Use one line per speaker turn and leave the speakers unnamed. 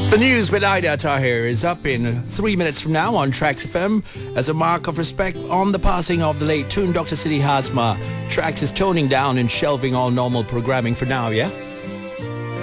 The news with Ida Tahir is up in 3 minutes from now on Trax FM as a mark of respect on the passing of the late tune Dr. Sidi Hasma. Trax is toning down and shelving all normal programming for now, yeah?